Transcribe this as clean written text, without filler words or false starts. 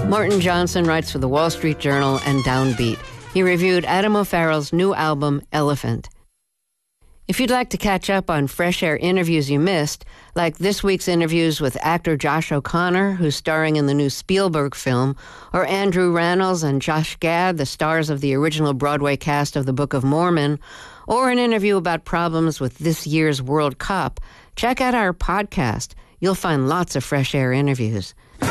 Morton Johnson writes for the Wall Street Journal and Downbeat. He reviewed Adam O'Farrell's new album, Elephant. If you'd like to catch up on Fresh Air interviews you missed, like this week's interviews with actor Josh O'Connor, who's starring in the new Spielberg film, or Andrew Rannells and Josh Gad, the stars of the original Broadway cast of the Book of Mormon, or an interview about problems with this year's World Cup, check out our podcast. You'll find lots of Fresh Air interviews.